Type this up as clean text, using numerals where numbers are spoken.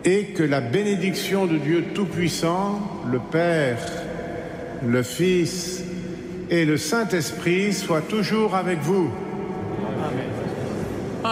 et que la bénédiction de Dieu Tout-Puissant, le Père, le Fils et le Saint-Esprit soit toujours avec vous.